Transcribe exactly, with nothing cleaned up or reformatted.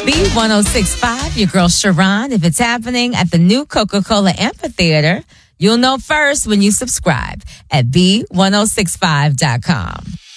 B ten sixty-five, your girl Sharon. If it's happening at the new Coca-Cola Amphitheater, you'll know first when you subscribe at B ten sixty-five dot com.